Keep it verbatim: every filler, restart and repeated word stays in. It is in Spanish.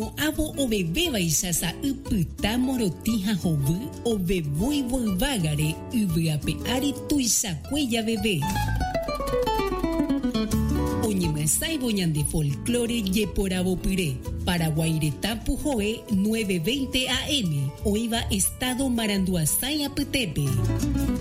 no avo obebeba isasa upyta morotija hovy ovevúi voyvágare yvyape ári tuisakue javeve. Oñemyasãivo ñande folclore jeporavopyre. Paraguaireta Pujoe nueve veinte A M. Oiva Estado Maranduasái apytépe.